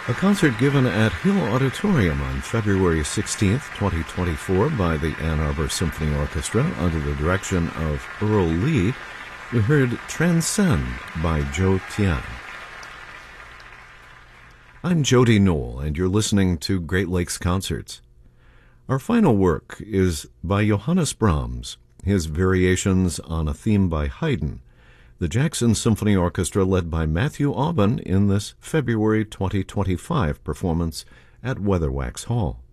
A concert given at Hill Auditorium on February 16th, 2024 by the Ann Arbor Symphony Orchestra under the direction of Earl Lee. We heard Transcend by Joe Tian. I'm Jody Knoll, and you're listening to Great Lakes Concerts. Our final work is by Johannes Brahms, his variations on a theme by Haydn, the Jackson Symphony Orchestra led by Matthew Aubin in this February 2025 performance at Weatherwax Hall.